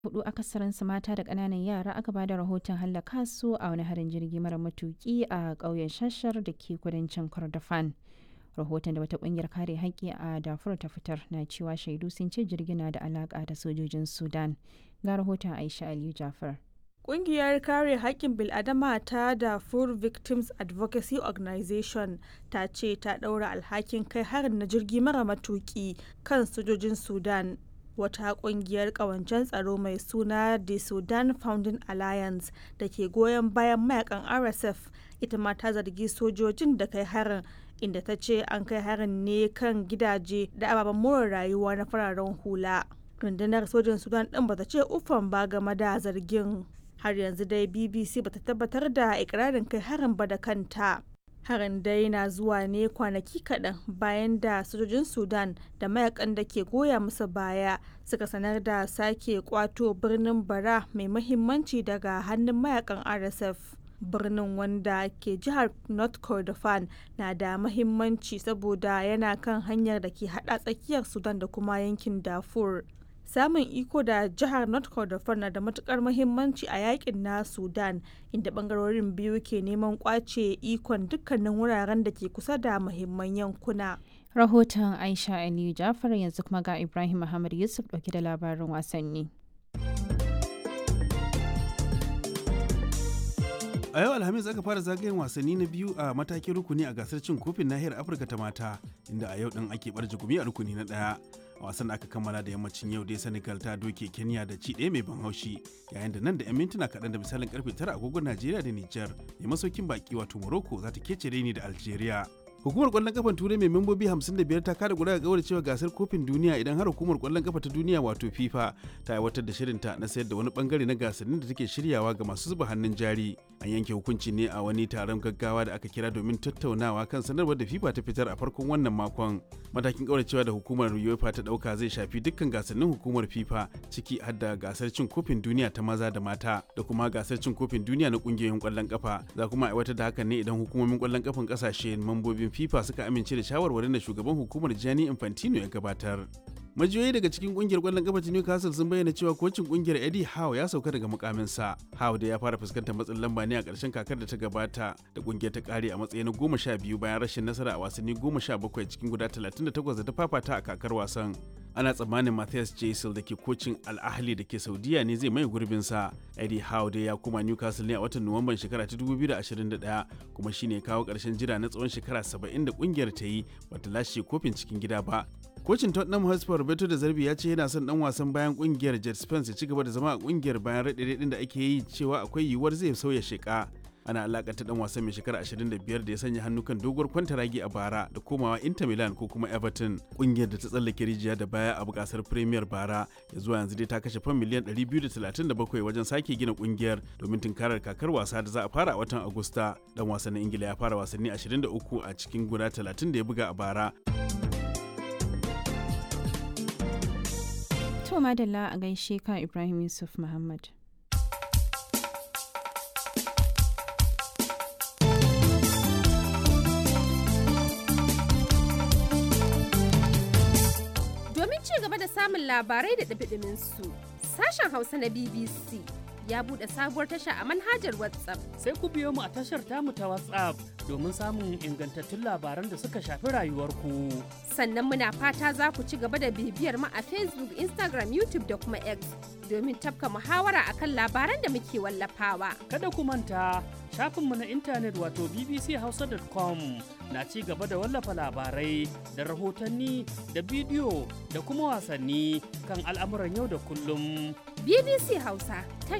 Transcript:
Hudu akasarinsu mata da ƙananan yara aka ba da rahoton hallaka su a wani harin jirgi mara matuki a ƙauyen Shashar da ke kudancin Kordofan. Rahoton da wata ƙungiyar kare haƙƙi a Darfur ta fitar na cewa shaidu sun ce jirgin na da alaƙa da sojojin Sudan. Ga rahoton Aisha Aliyu Jafar. Ƙungiyar kare haƙƙin bil'adama ta Darfur Victims Advocacy Organization ta ce ta ɗaura alhakin kai harin na jirgi mara matuki kan sojojin Sudan. Wata ƙungiyar ƙawancen tsaro mai suna The Sudan Founding Alliance da ke goyon bayan mayakan RSF ita ma ta zargi sojojin da kai harin, inda ta ce an kai harin ne kan gidaje da ababen more rayuwa na fararen hula. Rundunar sojin Sudan ɗin bata ce uffan ba game da zargin. Har yanzu dai BBC bata tabbatar da ikirarin kai harin ba da kanta. Harin dai na zuwa ne kwanaki kaɗan bayan da sojojin Sudan da mayakan da ke goya musu baya suka sanar da sake kwato birnin Bara mai mahimmanci daga hannun mayakan RSF. Birnin wanda ke jihar North Kordofan na da mahimmanci saboda yana kan hanyar da ke hada tsakiyar Sudan da kuma yankin Darfur. Samun iko da jihar North Kordofan na da matukar muhimmanci a yakin na Sudan, inda bangarorin biyu ke neman kwace ikon dukkanin wuraren da ke kusa da muhimman yankuna. Rahoton Aisha Aliyu Jafar. Yanzu kuma ga Ibrahim Muhammad Yusuf dauke da labarin wasanni. A yau Alhamis aka fara zagayen wasanni na biyu a matakin rukuni a gasar cin kofin nahiyar Afirka ta mata, inda a yau din ake barje gumi a rukuni na ɗaya. A wasan da aka kammala da yammacin yau dai Senegal ta doke Kenya da ci ɗaya mai ban haushi, yayin da nan da 'yan mintuna kaɗan da misalin karfe 9 agogon Najeriya da Nijar mai masaukin baki wato Morocco za ta kece ni da Algeria. Hukumar kwallon kafan Turai mai membobi 55 ta kada guda ga cewa gasar kofin duniya idan har hukumar kwallon kafa ta duniya wato FIFA ta aiwatar da shirinta na sayar da wani bangare na gasannin da take shiryawa ga masu zuba hannun jari. An yanke hukunci ne a wani taron gaggawa da aka kira domin tattaunawa kan sanarwar da FIFA ta fitar a farkon wannan makon. Matakin kauracewa da hukumar UEFA ta dauka zai shafi dukkan gasannin hukumar FIFA, ciki har da gasar cin kofin duniya ta maza da mata da kuma gasar cin kofin duniya na kungiyoyin kwallon kafa. Za kuma aiwatar da hakan ne idan hukumomin kwallon kafan kasashe mambobin FIFA suka amince da shawarwarin da shugaban hukumar Gianni Infantino ya gabatar. Majiyoyi daga cikin kungiyar kwallon kafa ta Newcastle sun bayyana cewa kocin kungiyar Eddie Howe ya sauka daga mukaminsa. Howe da ya fara fuskantar matsin lamba ne a ƙarshen kakar da ta gabata da kungiyar ta kare a matsayi na 12 bayan rashin nasara a wasanni 17 cikin guda 38 da ta fafata a kakar wasan. Ana tsammanin Matthias Jaisel da ke kocin Al Ahly da ke Saudiya ne zai mai gurbinsa. Eddie Howe dai ya koma Newcastle ne a watan Nuwamban shekara ta 2021 kuma shine ya kawo ƙarshen jira na tsawon shekara 70 da kungiyar ta yi bata lashe kofin cikin gida ba. Kocin Tottenham Hotspur Roberto De Zerbi ya ce yana son dan wasan bayan kungiyar Jet Spence ya ci gaba da zama a kungiyar bayan raɗe-raɗin da ake yi cewa akwai yiwuwar zai sauya sheka. Ana alakanta dan wasan mai shekara 25 da ya sanya hannu kan doguwar kwantaragi a bara da komawa Inter Milan ko kuma Everton. Kungiyar da ta tsallake rijiya da baya a bukasar Premier bara ya zuwa yanzu dai ta kashe fam miliyan 237 wajen sake gina kungiyar domin tunkarar kakar wasa da za a fara a watan Agusta. Dan wasan na Ingila ya fara wasanni 23 a cikin guda 30 da ya buga a bara. To madalla a gaishe ka Ibrahim Yusuf Muhammad. Domin ci gaba da samun labarai da ɗumi su, sashen Hausa na BBC ya buɗe sabuwar tasha a manhajar WhatsApp. Sai ku biyo mu a tashar tamu ta WhatsApp domin samun ingantattun labaran da suka shafi rayuwarku. Sannan muna fata za ku ci gaba da bibiyar mu a Facebook, Instagram, YouTube da kuma X domin tafka muhawara akan labaran da muke wallafawa. Kada ku manta shafinmu na intanet wato bbchausa.com na ci gaba da wallafa labarai da rahotanni da bidiyo da kuma wasanni kan al'amuran yau da kullum. BBC Hausa,